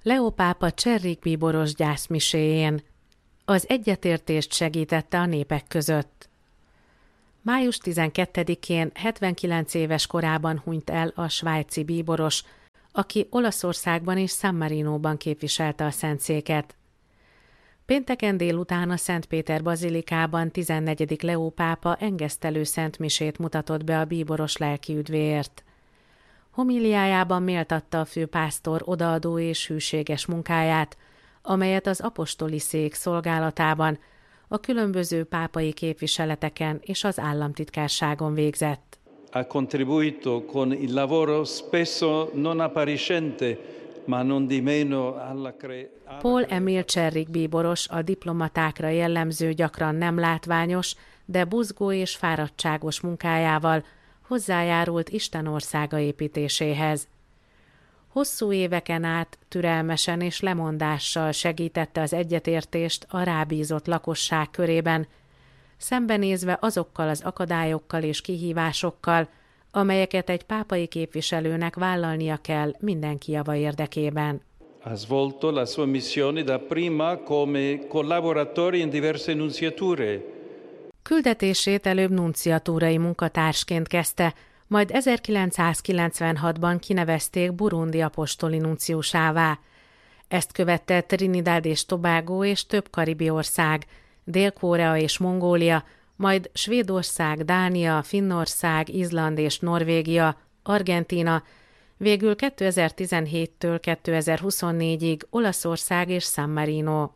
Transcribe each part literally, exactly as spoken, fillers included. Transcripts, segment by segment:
Leó pápa Cserrik bíboros gyászmiséjén. Az egyetértést segítette a népek között. május tizenkettedikén hetvenkilenc éves korában hunyt el a svájci bíboros, aki Olaszországban és San Marinóban képviselte a szentszéket. Pénteken délután a Szent Péter bazilikában tizennegyedik Leó pápa engesztelő szentmisét mutatott be a bíboros lelkiüdvéért. Homiliájában méltatta a főpásztor odaadó és hűséges munkáját, amelyet az apostoli szék szolgálatában, a különböző pápai képviseleteken és az államtitkárságon végzett. Ha contribuito con il lavoro spesso non appariscente, ma non di meno alla cre... Paul Emil Cserrik bíboros a diplomatákra jellemző, gyakran nem látványos, de buzgó és fáradtságos munkájával hozzájárult Isten országa építéséhez. Hosszú éveken át türelmesen és lemondással segítette az egyetértést a rábízott lakosság körében, szembenézve azokkal az akadályokkal és kihívásokkal, amelyeket egy pápai képviselőnek vállalnia kell mindenki java érdekében. Ha svolto la sua missione dapprima come collaboratore in diverse nunciature. Küldetését előbb nunciatúrai munkatársként kezdte, majd ezerkilencszázkilencvenhatban kinevezték Burundi apostoli nunciusává. Ezt követte Trinidad és Tobago és több karibi ország, Dél-Korea és Mongólia, majd Svédország, Dánia, Finnország, Izland és Norvégia, Argentína, végül kétezer-tizenhéttől kétezer-huszonnégyig Olaszország és San Marino.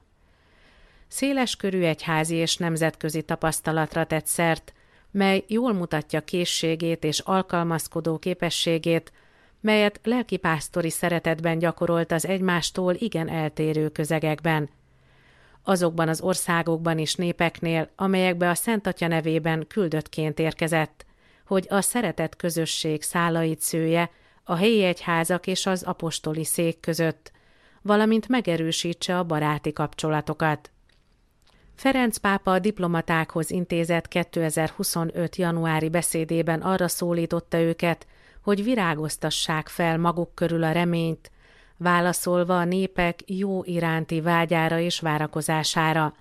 Széleskörű egyházi és nemzetközi tapasztalatra tett szert, mely jól mutatja készségét és alkalmazkodó képességét, melyet lelkipásztori szeretetben gyakorolt az egymástól igen eltérő közegekben. Azokban az országokban és népeknél, amelyekbe a Szent Atya nevében küldöttként érkezett, hogy a szeretett közösség szálait szője a helyi egyházak és az apostoli szék között, valamint megerősítse a baráti kapcsolatokat. Ferenc pápa a diplomatákhoz intézett kétezer-huszonöt. januári beszédében arra szólította őket, hogy virágoztassák fel maguk körül a reményt, válaszolva a népek jó iránti vágyára és várakozására.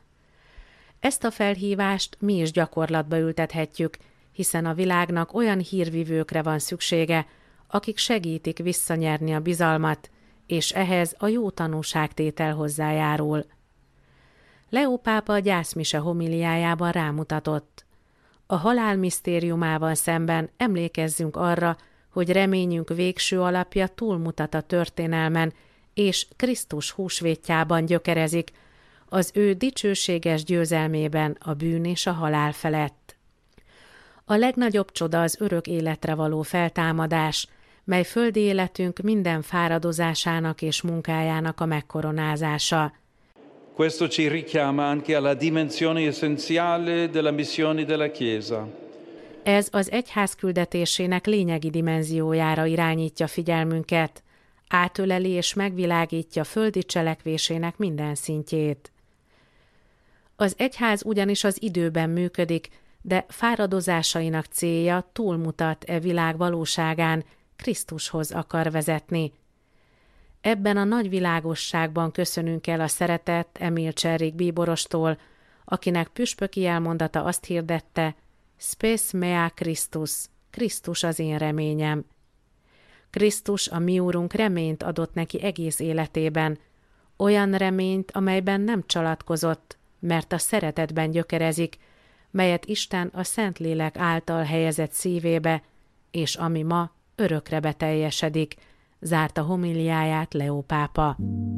Ezt a felhívást mi is gyakorlatba ültethetjük, hiszen a világnak olyan hírvivőkre van szüksége, akik segítik visszanyerni a bizalmat, és ehhez a jó tanúságtétel hozzájárul. Leó pápa a gyászmise homiliájában rámutatott. A halál misztériumával szemben emlékezzünk arra, hogy reményünk végső alapja túlmutat a történelmen, és Krisztus húsvétjában gyökerezik, az ő dicsőséges győzelmében a bűn és a halál felett. A legnagyobb csoda az örök életre való feltámadás, mely földi életünk minden fáradozásának és munkájának a megkoronázása. Questo ci richiama anche alla dimensione essenziale della missione della Chiesa. Ez az egyház küldetésének lényegi dimenziójára irányítja figyelmünket, átöleli és megvilágítja földi cselekvésének minden szintjét. Az egyház ugyanis az időben működik, de fáradozásainak célja túlmutat e világ valóságán, Krisztushoz akar vezetni. Ebben a nagy világosságban köszönünk el a szeretett Emil Cserrik bíborostól, akinek püspöki elmondata azt hirdette: Spes mea Christus, Krisztus az én reményem. Krisztus, a mi úrunk reményt adott neki egész életében, olyan reményt, amelyben nem csalatkozott, mert a szeretetben gyökerezik, melyet Isten a Szentlélek által helyezett szívébe, és ami ma örökre beteljesedik, zárta homiliáját Leó pápa.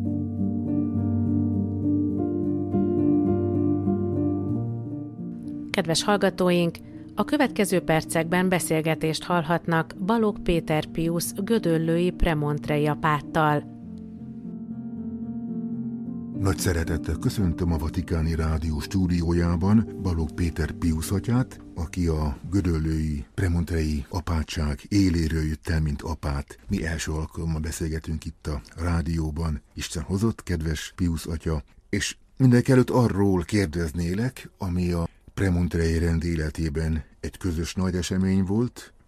Kedves hallgatóink, a következő percekben beszélgetést hallhatnak Balogh Péter Piusz gödöllői premontrei apáttal. Nagy szeretettel köszöntöm a Vatikáni Rádió stúdiójában Balogh Péter Piusz atyát, aki a gödöllői premontrei apátság éléről jött el, mint apát. Mi első alkalommal beszélgetünk itt a rádióban. Isten hozott, kedves Piusz atya, és mindenekelőtt arról kérdeznélek, ami a premontrei rend életében egy közös nagy esemény volt.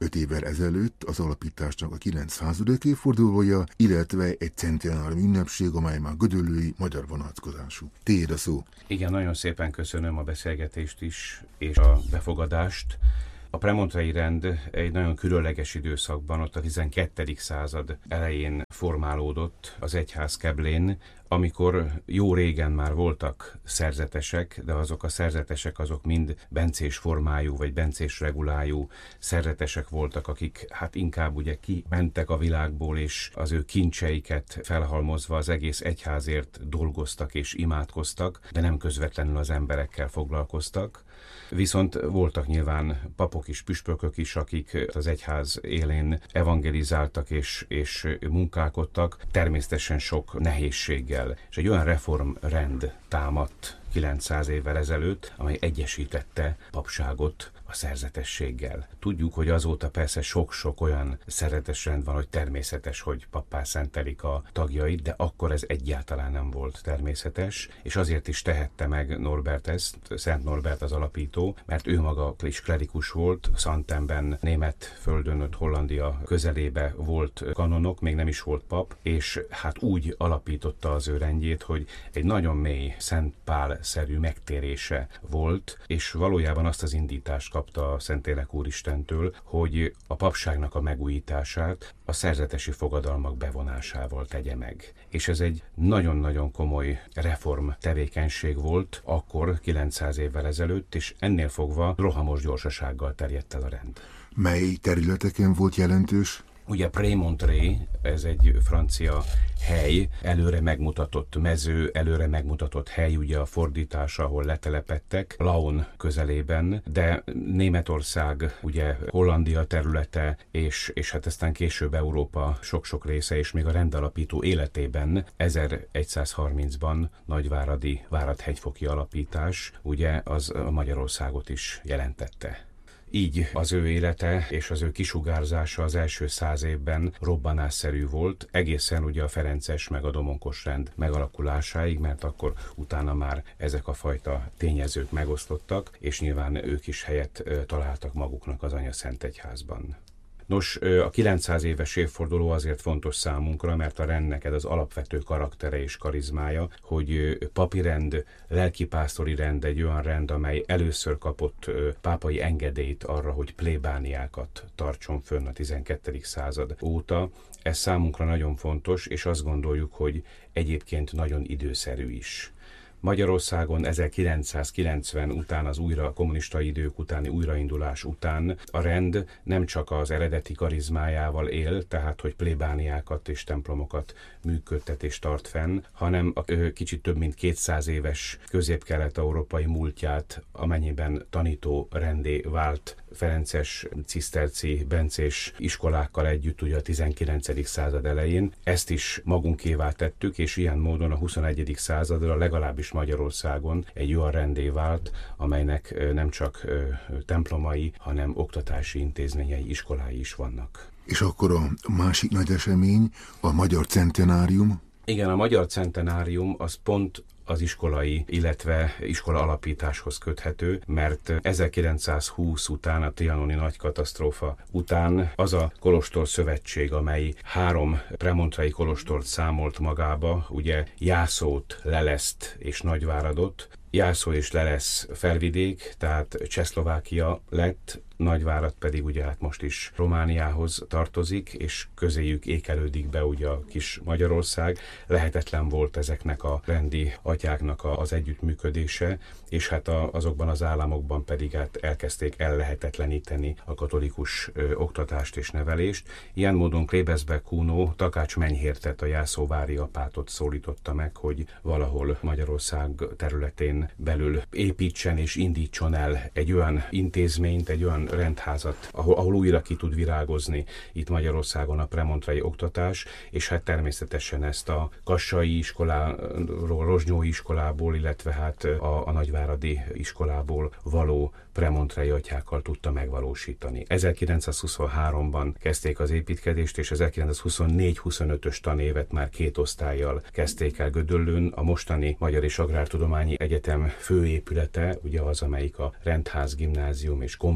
Öt évvel ezelőtt az alapításnak a kilencszázadik évfordulója, illetve egy centenárium ünnepség, amely már gödöllői magyar vonatkozású. Tiéd a szó. Igen, nagyon szépen köszönöm a beszélgetést is, és a befogadást. A premontrei rend egy nagyon különleges időszakban, ott a tizenkettedik század elején formálódott az egyház keblén, amikor jó régen már voltak szerzetesek, de azok a szerzetesek azok mind bencés formájú vagy bencés regulájú szerzetesek voltak, akik hát inkább ugye kimentek a világból, és az ő kincseiket felhalmozva az egész egyházért dolgoztak és imádkoztak, de nem közvetlenül az emberekkel foglalkoztak. Viszont voltak nyilván papok is, püspökök is, akik az egyház élén evangelizáltak és, és munkálkodtak, természetesen sok nehézséggel. És egy olyan reformrend támadt kilencszáz évvel ezelőtt, amely egyesítette papságot a szerzetességgel. Tudjuk, hogy azóta persze sok-sok olyan szerzetesrend van, hogy természetes, hogy pappá szentelik a tagjait, de akkor ez egyáltalán nem volt természetes, és azért is tehette meg Norbert ezt, Szent Norbert az alapító, mert ő maga is klerikus volt, Xantenben, német földön, ott Hollandia közelébe volt kanonok, még nem is volt pap, és hát úgy alapította az ő rendjét, hogy egy nagyon mély Szent Pál-szerű megtérése volt, és valójában azt az indítást kapta a Szentlélek Úristentől, hogy a papságnak a megújítását a szerzetesi fogadalmak bevonásával tegye meg. És ez egy nagyon-nagyon komoly reform tevékenység volt akkor, kilencszáz évvel ezelőtt, és ennél fogva rohamos gyorsasággal terjedt el a rend. Mely területeken volt jelentős? Ugye Prémontré, ez egy francia hely, előre megmutatott mező, előre megmutatott hely, ugye a fordítás, ahol letelepedtek, Laon közelében, de Németország, ugye Hollandia területe, és, és hát aztán később Európa sok-sok része, és még a rendalapító életében ezeregyszázharmincban nagyváradi Várad-hegyfoki alapítás, ugye az Magyarországot is jelentette. Így az ő élete és az ő kisugárzása az első száz évben robbanásszerű volt, egészen ugye a ferences meg a domonkos rend megalakulásáig, mert akkor utána már ezek a fajta tényezők megosztottak, és nyilván ők is helyet találtak maguknak az Anyaszentegyházban. Nos, a kilencszáz éves évforduló azért fontos számunkra, mert a rendnek ez az alapvető karaktere és karizmája, hogy papi rend, lelkipásztori rend, egy olyan rend, amely először kapott pápai engedélyt arra, hogy plébániákat tartson fönn a tizenkettedik század óta. Ez számunkra nagyon fontos, és azt gondoljuk, hogy egyébként nagyon időszerű is. Magyarországon ezerkilencszázkilencven után, az újra kommunista idők utáni újraindulás után a rend nem csak az eredeti karizmájával él, tehát hogy plébániákat és templomokat működtet és tart fenn, hanem a kicsit több mint kétszáz éves közép-kelet-európai múltját, amennyiben tanító rendé vált ferences, ciszterci, bencés iskolákkal együtt ugye a tizenkilencedik század elején. Ezt is magunkévá tettük, és ilyen módon a huszonegyedik századra legalábbis Magyarországon egy olyan rendé vált, amelynek nem csak templomai, hanem oktatási intézményei, iskolái is vannak. És akkor a másik nagy esemény, a Magyar Centenárium? Igen, a Magyar Centenárium az pont az iskolai, illetve iskola alapításhoz köthető, mert ezerkilencszázhúsz után, a trianoni nagy katasztrófa után az a kolostor szövetség, amely három premontrai kolostort számolt magába, ugye Jászót, Leleszt és Nagyváradot. Jászó és Lelesz felvidék, tehát Csehszlovákia lett, Nagyvárad pedig ugye hát most is Romániához tartozik, és közéjük ékelődik be ugye a kis Magyarország. Lehetetlen volt ezeknek a rendi atyáknak az együttműködése, és hát azokban az államokban pedig hát elkezdték ellehetetleníteni a katolikus ö, oktatást és nevelést. Ilyen módon Klebesberg Kuno Takács Menyhértet, a jászóvári apátot szólította meg, hogy valahol Magyarország területén belül építsen és indítson el egy olyan intézményt, egy olyan rendházat, ahol, ahol újra ki tud virágozni itt Magyarországon a premontrai oktatás, és hát természetesen ezt a kassai iskoláról, rozsnyói iskolából, illetve hát a, a nagyváradi iskolából való premontrai atyákkal tudta megvalósítani. ezerkilencszázhuszonháromban kezdték az építkezést, és ezerkilencszázhuszonnégy-huszonötös tanévet már két osztállyal kezdték el Gödöllőn. A mostani Magyar és Agrártudományi Egyetem főépülete, ugye az, amelyik a Rendház Gimnázium és Konviktus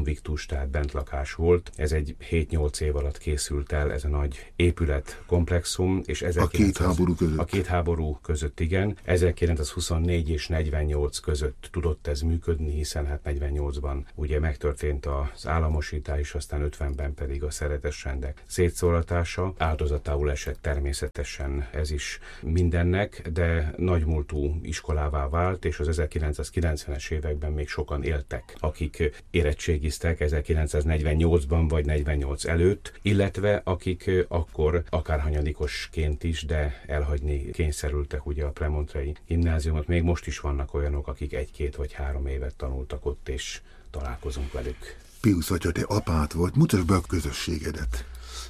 tehát bentlakás volt. Ez egy hét-nyolc év alatt készült el ez a nagy épületkomplexum, és a két háború között. A két háború között, igen. ezerkilencszázhuszonnégy és negyvennyolc között tudott ez működni, hiszen hát negyvennyolcban ugye megtörtént az államosítás, aztán ötvenben pedig a szerzetes rendek szétszóratása. Áldozatául esett természetesen ez is mindennek, de nagymúltú iskolává vált, és az ezerkilencszázkilencvenes években még sokan éltek, akik érettségiztek ezerkilencszáznegyvennyolcban vagy negyvennyolc előtt, illetve akik akkor akárhanyadikosként is, de elhagyni kényszerültek ugye a premontrei gimnáziumot. Még most is vannak olyanok, akik egy-két vagy három évet tanultak ott, és találkozunk velük. Piusz atya, te apát volt, mutasd be a közösségedet.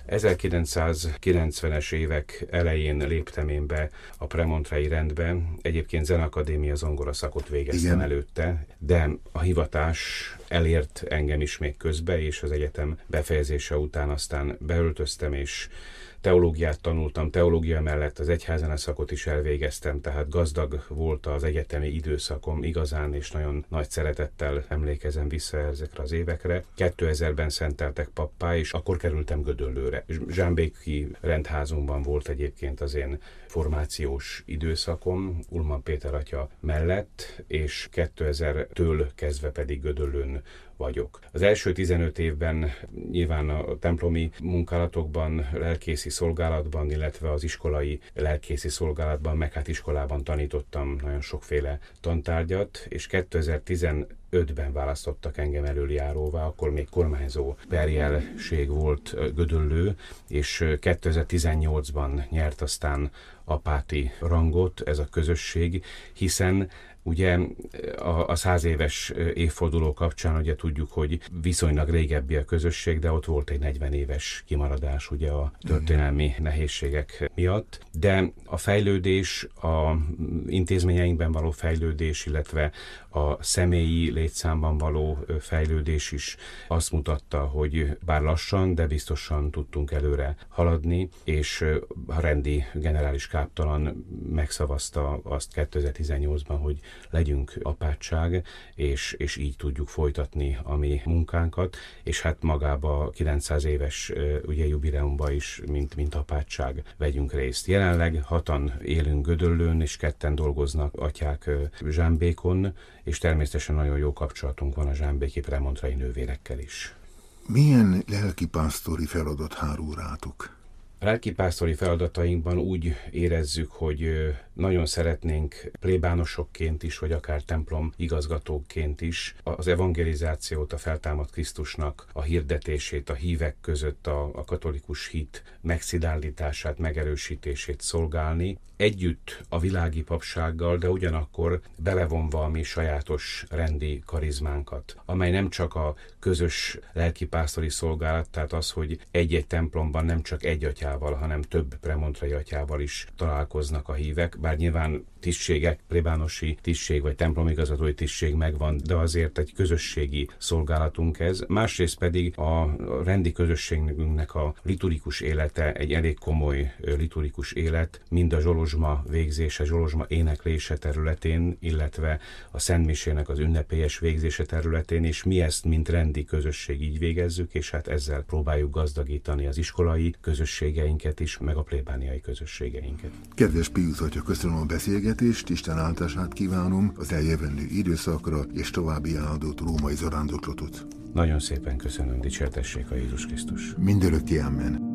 ezerkilencszázkilencvenes évek elején léptem én be a premontrei rendbe. Egyébként Zenakadémia zongora szakot végeztem Igen. előtte, de a hivatás elért engem is még közbe, és az egyetem befejezése után aztán beöltöztem, és teológiát tanultam, teológia mellett az egyházene szakot is elvégeztem, tehát gazdag volt az egyetemi időszakom igazán, és nagyon nagy szeretettel emlékezem vissza ezekre az évekre. kétezerben szenteltek pappá, és akkor kerültem Gödöllőre. Zsámbéki rendházunkban volt egyébként az én formációs időszakom, Ullmann Péter atya mellett, és kétezertől kezdve pedig Gödöllőn vagyok. Az első tizenöt évben nyilván a templomi munkálatokban, lelkészi szolgálatban, illetve az iskolai lelkészi szolgálatban, meg hát iskolában tanítottam nagyon sokféle tantárgyat, és kétezer-tizenötben választottak engem elöljáróvá, akkor még kormányzó perjelség volt Gödöllő, és kétezer-tizennyolcban nyert aztán apáti rangot ez a közösség, hiszen ugye a, a száz éves évforduló kapcsán ugye tudjuk, hogy viszonylag régebbi a közösség, de ott volt egy negyven éves kimaradás ugye a történelmi nehézségek miatt. De a fejlődés, a intézményeinkben való fejlődés, illetve a személyi létszámban való fejlődés is azt mutatta, hogy bár lassan, de biztosan tudtunk előre haladni, és a rendi generális káptalan megszavazta azt kétezer-tizennyolcban, hogy legyünk apátság, és, és így tudjuk folytatni a mi munkánkat, és hát magába a kilencszáz éves ugye, jubileumban is, mint, mint apátság vegyünk részt. Jelenleg hatan élünk Gödöllőn, és ketten dolgoznak atyák Zsámbékon, és természetesen nagyon jó kapcsolatunk van a zsámbéki premontrei nővérekkel is. Milyen lelkipásztori feladat hárul rátok? A lelkipásztori feladatainkban úgy érezzük, hogy nagyon szeretnénk plébánosokként is, vagy akár templom igazgatóként is az evangelizációt, a feltámadt Krisztusnak a hirdetését, a hívek között a, a katolikus hit megszilárdítását, megerősítését szolgálni, együtt a világi papsággal, de ugyanakkor belevonva a mi sajátos rendi karizmánkat, amely nem csak a közös lelkipásztori szolgálat, tehát az, hogy egy-egy templomban nem csak egy atyával, hanem több premontrei atyával is találkoznak a hívek, bár nyilván tisztségek, plébánosi tisztség vagy templomigazgatói tisztség megvan, de azért egy közösségi szolgálatunk ez. Másrészt pedig a rendi közösségünknek a liturgikus élete egy elég komoly liturgikus élet, mind a zsolozsma végzése, zsolozsma éneklése területén, illetve a szentmisének az ünnepélyes végzése területén, és mi ezt, mint rendi közösség így végezzük, és hát ezzel próbáljuk gazdagítani az iskolai közösségeinket is, meg a plébániai közösségeinket. Kedves Piusz atya, köszönöm a beszélgetést, Isten áldását kívánom az eljövendő időszakra, és további áldott római zarándoklatot. Nagyon szépen köszönöm, dicsértessék a Jézus Krisztus. Mindörökké amen.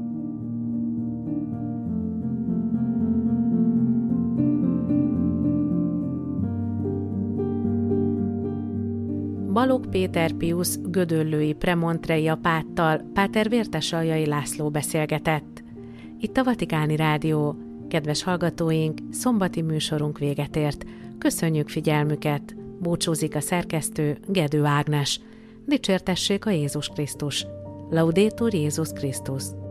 Balogh Péter Piusz gödöllői premontrei apáttal páter Vértesaljai László beszélgetett. Itt a Vatikáni Rádió. Kedves hallgatóink, szombati műsorunk véget ért. Köszönjük figyelmüket! Búcsúzik a szerkesztő, Gedő Ágnes. Dicsértessék a Jézus Krisztus! Laudetur Jézus Krisztus!